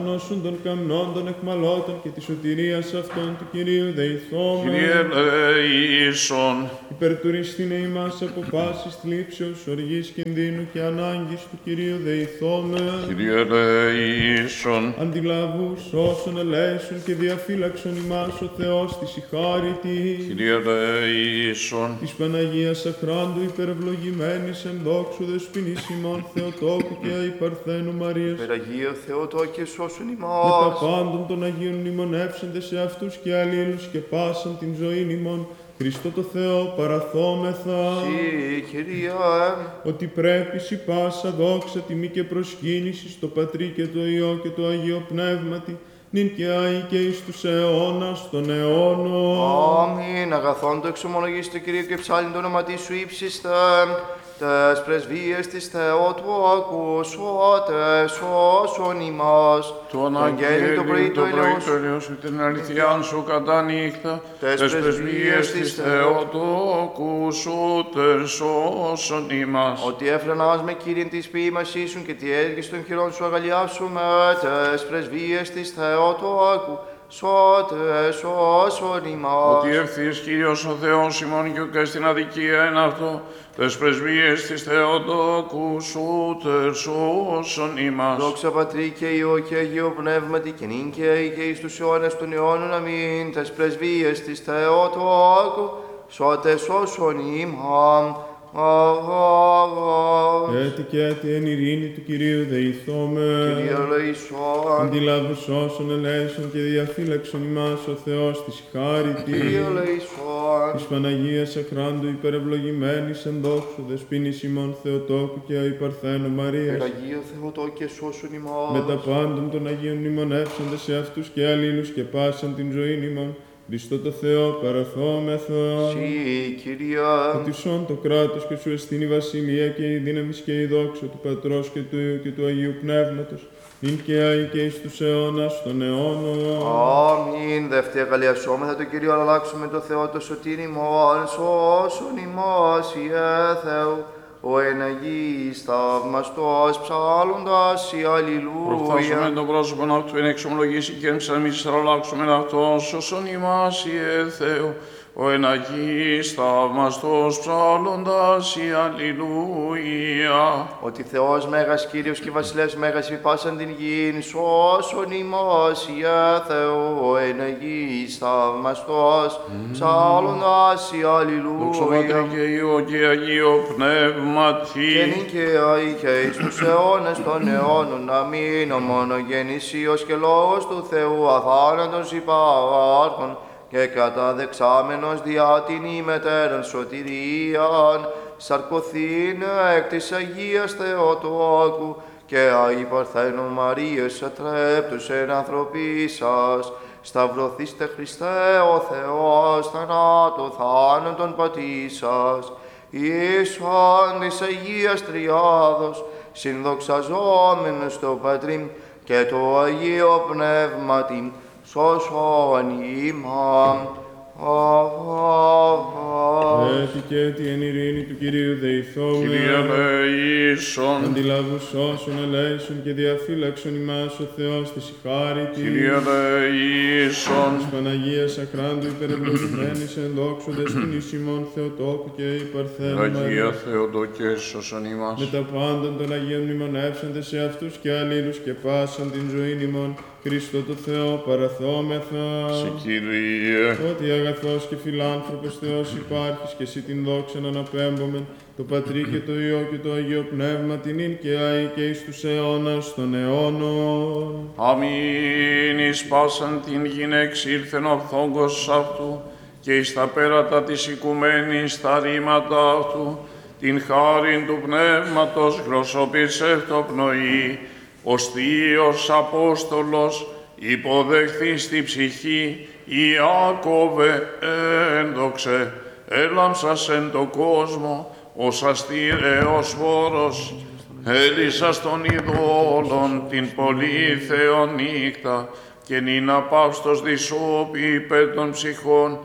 Νόσουν των καμνών των εχμαλώτων και τη σωτηρίας αυτών του Κυρίου δεηθώμεν. Κύριε ελέησον. Υπερτουριστήνε ημάς από πάσης θλίψεως, οργής κινδύνου και ανάγκης του Κυρίου δεηθώμεν. Κύριε ελέησον. Αντιλαβούς όσων ελέησον και διαφύλαξον ημάς ο Θεός της η χάριτη. Κύριε ελέησον. Της Παναγίας Αχράντου υπερευλογημένης εν δόξου δεσποινής ημών Θεοτόκου και αϊπαρθένου Μαρίας. Υπεραγία Θεοτόκε σώσον Με ημάς. τα πάντων των Αγίων μνημονεύσαντε σε αυτούς και αλλήλους και πάσαν την ζωήν ημών, Χριστό το Θεό παραθόμεθα. Συ, Κυρία, Ότι πρέπει σοι πάσα δόξα, τιμή και προσκύνηση στο Πατρί και το Υιό και το Αγίο Πνεύματι, νυν και αεί και εις τους αιώνας των αιώνων. αμήν. Αγαθόν το εξομολογείς το Κυρίο και ψάλιν το όνομα της σου ύψιστε. Τες πρεσβείες της Θεότου ακούσωτε σώσον ημάς. Τον Αγγέλη το πρωί το ελαιός. το ελαιός σου, την αληθιάν σου κατά νύχτα, Τες τες πρεσβείες πρεσβείες της της Θεότοκου σου, τε σώσον ημάς. Ότι έφρανας με Κύριε της ποίημας ήσουν και τι έργης των χειρών σου αγαλιάσουμε. Τες πρεσβείες της Θεότου σώτε σώσον ημάς. Ότι ευθύς Κύριος ο Θεός ημών και ουκ στην αδικία εν αυτό, τες πρεσβείες της Θεότοκου σου, τε σώσον ημάς. Δόξα Πατρί και Υιό και Αγίο Πνεύματι και νυν και αεί και εις τους αιώνας των αιώνων. Αμήν. Τες πρεσβείες της Θεότοκου σώτε σώσον ημάς. Έτι και έτι εν ειρήνη του Κυρίου δεηθώμεν. Κύριε ελεησόν. Αντιλάβους όσων ελέησον και διαφύλαξον ημάς ο Θεός της χάριτη. Κύριε ελεησόν. Της Παναγίας Αχράντου υπερευλογημένης εν δόξου δεσποινής ημών Θεοτόκου και αϊπαρθένου Μαρίας. Αγίο Θεοτόκε σώσον ημάς. Με τα πάντων των Αγίων μνημονεύσαντε σε αυτούς και αλλήλους και πάσαν την ζωήν ημών, Χριστό το Θεό παραθόμεθα. Συ, Κυρία. Ότι σών το κράτος και σου εστίν η βασιλεία και η δύναμη και η δόξα του Πατρός και του Υιού και του Αγίου Πνεύματος, νυν και αεί και εις τους αιώνας των αιώνων. Αμήν. Δευτεία καλιασόμεθα το Κύριο, αλλάξουμε το Θεό το σωτήρι ημών, σώσον ημάς, Ιε Θεού. Ο εν Αγίης θαυμαστός ψάλλοντας η Προφθάσουμε αλληλούια. τον πρόσωπον αυτού εν εξομολογήσει και εν ψαλμίσεις αλλάξουμε αυτό, σώσον ημάς, Ιε Θεού. Ο εν Αγίης θαυμαστός ψάλλοντας η αλληλούια. Ότι Θεός Μέγας Κύριος και Βασιλεύς Μέγας υπάσαν την γην, σώσον ημάς, Ιε Θεού. Ο εν Αγίης θαυμαστός ψάλλοντας η Δόξα Πατρί αλληλούια. και Υιό και Αγίο Πνεύματι. Και νυν και αεί και εις τους αιώνες των αιώνων. Αμήν. Ο μονογενής Υιός και Λόγος του Θεού αθάνατος υπάρχων και καταδεξάμενος διά την ημετέραν σωτηρίαν σαρκωθήν εκ της Αγίας Θεοτόκου και αεί Παρθένου Μαρίας ατρέπτους εν ανθρωπίσας. Σταυρωθήστε Χριστέ ο Θεός θανάτου θάνατον πατήσας. Ίσον της Αγίας Τριάδος, συνδοξαζόμενος το Πατρί και το Αγίο Πνεύματι, σώσον ημάς. Έτι και έτι εν ειρήνη του Κυρίου Κύριε δεηθώμεν. ελεήσον. Αντιλάβους όσων ελέησον και διαφύλαξον ημάς ο Θεός της χάριτη. Κύριε ελεήσον. Της Παναγίας Αχράντου υπερευλογημένης εν δόξου δεσποινής ημών Θεοτόκου και αϊπαρθένου Αγία Μαρίας. Θεοτόκε σώσον ημάς. Με τα πάντων των Αγίων μνημονεύσαντε σε αυτούς και αλλήλους και πάσαν την ζωήν ημών, Χριστό το Θεό παραθόμεθα. Σε Κύριε. Ότι αγαθός και φιλάνθρωπος Θεός υπάρχεις και εσύ την δόξα να αναπέμπομεν, το Πατρί και το Υιό και το Αγίο Πνεύμα την ειν και αεί και εις τους αιώνας των αιώνων. Αμήν. Εις πάσαν την γην εξήλθεν ο φθόγκος αυτού και εις τα πέρατα της οικουμένης τα ρήματα αυτού την χάριν του Πνεύματος γλωσσοπήσε το πνοή. Ο Θείος Απόστολος υποδεχθείς τη ψυχή Ιάκωβε ένδοξε, έλαμψας εν το κόσμο, ως αστήρεος φόρος, έλυσας των ειδόλων την πολύ θεονύκτα, και νυν απαύστος δισόπι υπέρ των ψυχών,